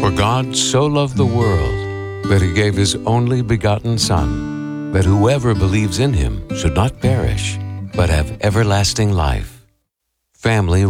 For God so loved the world that he gave his only begotten Son, that whoever believes in him should not perish, but have everlasting life. Family